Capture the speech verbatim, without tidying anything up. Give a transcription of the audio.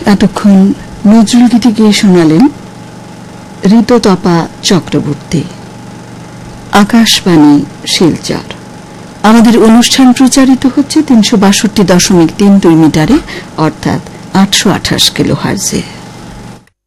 এতক্ষণ নজরুল গীতি গেয়ে শোনালেন ঋততপা চক্রবর্তী। আকাশবাণী শিলচর। আমাদের অনুষ্ঠান প্রচারিত হচ্ছে তিনশো বাষট্টি দশমিক তিন দুই মিটারে, অর্থাৎ আটশো আঠাশ কিলো হার্জে।